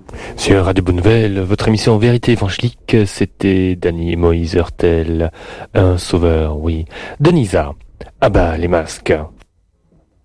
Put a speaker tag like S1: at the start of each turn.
S1: Sur Radio Bonne Nouvelle, votre émission Vérité évangélique, c'était Dany Moïse Heurtel, un sauveur, oui. Denisa, ah bah les masques.